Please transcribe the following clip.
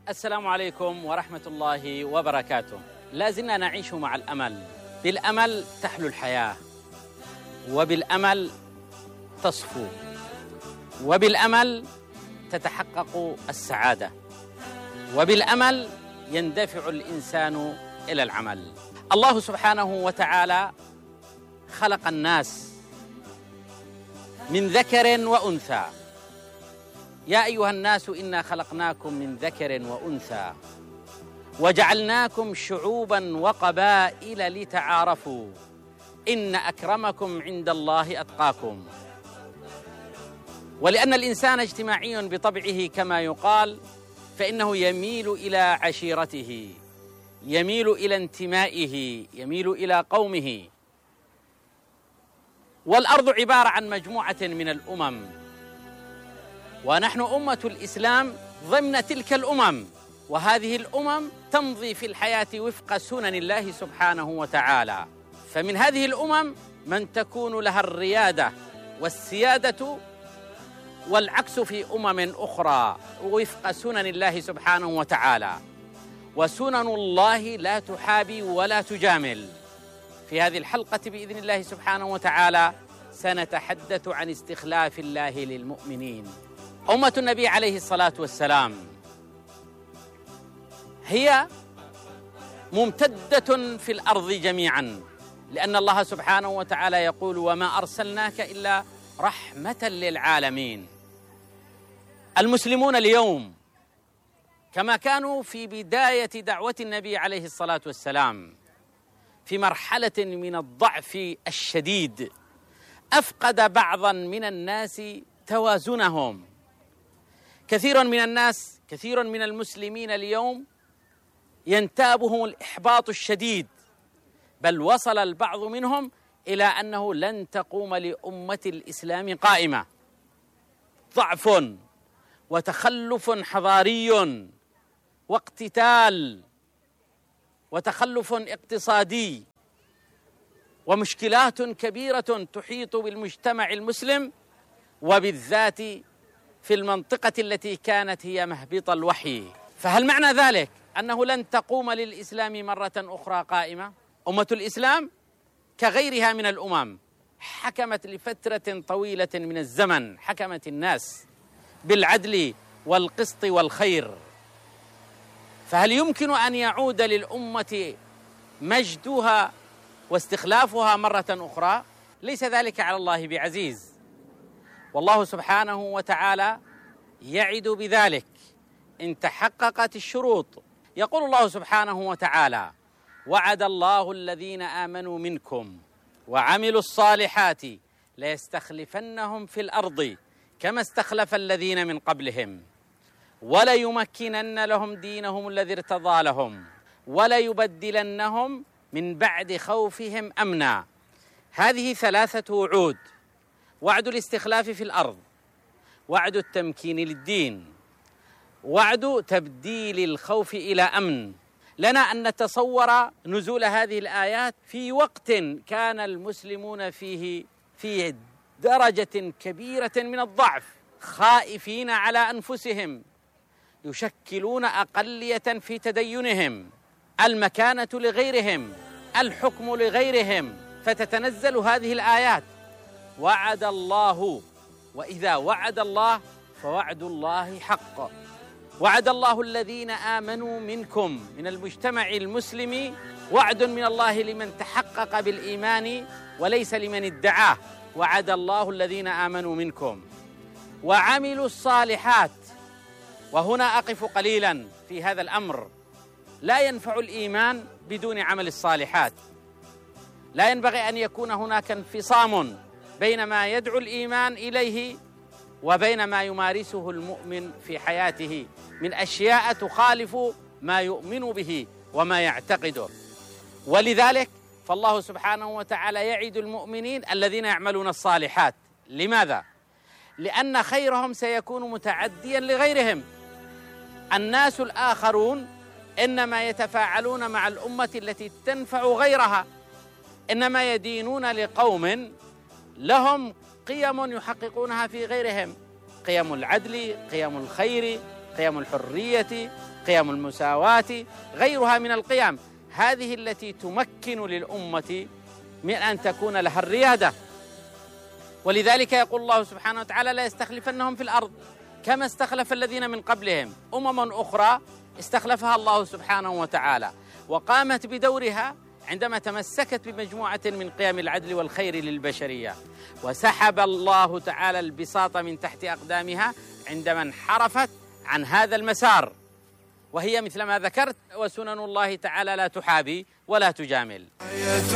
السلام عليكم ورحمة الله وبركاته. لا زلنا نعيش مع الأمل. بالأمل تحلو الحياة، وبالأمل تصفو، وبالأمل تتحقق السعادة، وبالأمل يندفع الإنسان إلى العمل. الله سبحانه وتعالى خلق الناس من ذكر وأنثى. يا أيها الناس إنا خلقناكم من ذكر وأنثى وجعلناكم شعوبا وقبائل لتعارفوا إن أكرمكم عند الله أتقاكم. ولأن الإنسان اجتماعي بطبعه كما يقال، فإنه يميل إلى عشيرته، يميل إلى انتمائه، يميل إلى قومه. والأرض عبارة عن مجموعة من الأمم، ونحن أمة الإسلام ضمن تلك الأمم، وهذه الأمم تمضي في الحياة وفق سنن الله سبحانه وتعالى. فمن هذه الأمم من تكون لها الريادة والسيادة، والعكس في أمم أخرى وفق سنن الله سبحانه وتعالى. وسنن الله لا تحابي ولا تجامل. في هذه الحلقة بإذن الله سبحانه وتعالى سنتحدث عن استخلاف الله للمؤمنين. أمة النبي عليه الصلاة والسلام هي ممتدة في الأرض جميعا، لأن الله سبحانه وتعالى يقول: وما أرسلناك إلا رحمة للعالمين. المسلمون اليوم كما كانوا في بداية دعوة النبي عليه الصلاة والسلام في مرحلة من الضعف الشديد، أفقد بعضا من الناس توازنهم. كثير من المسلمين اليوم ينتابهم الإحباط الشديد، بل وصل البعض منهم إلى أنه لن تقوم لأمة الإسلام قائمة. ضعف وتخلف حضاري واقتتال وتخلف اقتصادي ومشكلات كبيرة تحيط بالمجتمع المسلم، وبالذات في المنطقة التي كانت هي مهبط الوحي. فهل معنى ذلك أنه لن تقوم للإسلام مرة أخرى قائمة؟ أمة الإسلام كغيرها من الأمم حكمت لفترة طويلة من الزمن، حكمت الناس بالعدل والقسط والخير. فهل يمكن أن يعود للأمة مجدها واستخلافها مرة أخرى؟ ليس ذلك على الله بعزيز، والله سبحانه وتعالى يعد بذلك إن تحققت الشروط. يقول الله سبحانه وتعالى: وعد الله الذين آمنوا منكم وعملوا الصالحات ليستخلفنهم في الأرض كما استخلف الذين من قبلهم وليمكنن لهم دينهم الذي ارتضى لهم وليبدلنهم من بعد خوفهم أمنا. هذه ثلاثة وعود: وعد الاستخلاف في الأرض، وعد التمكين للدين، وعد تبديل الخوف إلى أمن. لنا أن نتصور نزول هذه الآيات في وقت كان المسلمون فيه في درجة كبيرة من الضعف، خائفين على أنفسهم، يشكلون أقلية في تدينهم، المكانة لغيرهم، الحكم لغيرهم. فتتنزل هذه الآيات: وعد الله، وإذا وعد الله فوعد الله حق. وعد الله الذين آمنوا منكم، من المجتمع المسلم، وعد من الله لمن تحقق بالإيمان وليس لمن ادعاه. وعد الله الذين آمنوا منكم وعملوا الصالحات. وهنا أقف قليلا في هذا الأمر. لا ينفع الإيمان بدون عمل الصالحات. لا ينبغي أن يكون هناك انفصام بين ما يدعو الإيمان إليه وبين ما يمارسه المؤمن في حياته من أشياء تخالف ما يؤمن به وما يعتقده. ولذلك فالله سبحانه وتعالى يعد المؤمنين الذين يعملون الصالحات. لماذا؟ لأن خيرهم سيكون متعديا لغيرهم. الناس الآخرون إنما يتفاعلون مع الأمة التي تنفع غيرها، إنما يدينون لقوم لهم قيم يحققونها في غيرهم: قيم العدل، قيم الخير، قيم الحرية، قيم المساواة، غيرها من القيم، هذه التي تمكن للأمة من أن تكون لها الريادة. ولذلك يقول الله سبحانه وتعالى: لا يستخلفنهم في الأرض كما استخلف الذين من قبلهم. أخرى استخلفها الله سبحانه وتعالى وقامت بدورها عندما تمسكت بمجموعة من قيم العدل والخير للبشرية، وسحب الله تعالى البساط من تحت أقدامها عندما انحرفت عن هذا المسار، وهي مثل ما ذكرت: وسنن الله تعالى لا تحابي ولا تجامل.